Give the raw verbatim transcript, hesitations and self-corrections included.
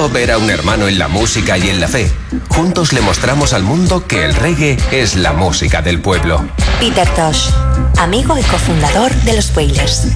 solo ver a un hermano en la música y en la fe. Juntos le mostramos al mundo que el reggae es la música del pueblo. Peter Tosh, amigo y cofundador de los Wailers.